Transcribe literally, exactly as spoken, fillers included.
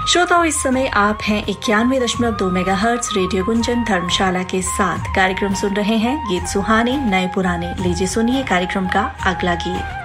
श्रोताओं, इस समय आप हैं इक्यानवे दशमलव दो मेगा हर्ट्ज रेडियो गुंजन धर्मशाला के साथ कार्यक्रम सुन रहे हैं गीत सुहाने नए पुराने। लीजिए सुनिए कार्यक्रम का अगला गीत।